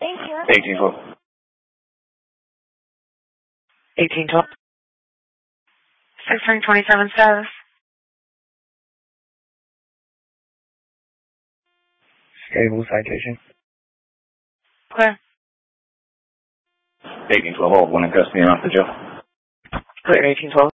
1812. 1812. 627 status. Stable citation. Clear. 1812, one in custody around the jail. Clear, 1812.